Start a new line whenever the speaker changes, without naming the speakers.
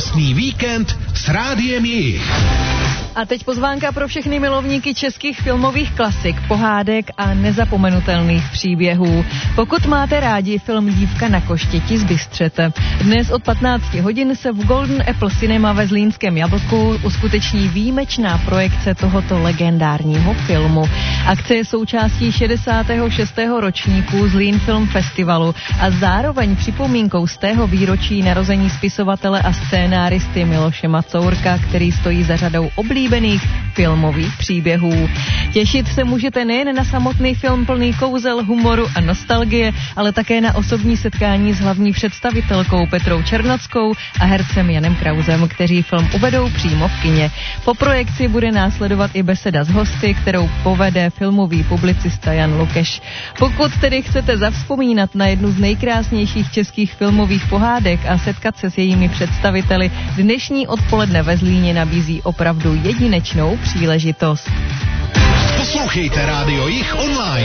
Radostný víkend s Rádiem Jich.
A teď pozvánka pro všechny milovníky českých filmových klasik, pohádek a nezapomenutelných příběhů. Pokud máte rádi film Dívka na koštěti z Bystřete, dnes od 15 hodin se v Golden Apple Cinema ve Zlínském Jablku uskuteční výjimečná projekce tohoto legendárního filmu. Akce je součástí 66. ročníku Zlín Film Festivalu a zároveň připomínkou z tého výročí narození spisovatele a scénáristy Miloše Macourka, který stojí za řadou oblíbených filmových příběhů. Těšit se můžete nejen na samotný film plný kouzel, humoru a nostalgie, ale také na osobní setkání s hlavní představitelkou Petrou Černockou a hercem Janem Krausem, kteří film uvedou přímo v kině. Po projekci bude následovat i beseda s hosty, kterou povede filmový publicista Jan Lukeš. Pokud tedy chcete zavzpomínat na jednu z nejkrásnějších českých filmových pohádek a setkat se s jejími představiteli, dnešní odpoledne ve Zlíně nabízí opravdu jedinečnou příležitost.
Poslouchejte Rádio Jich online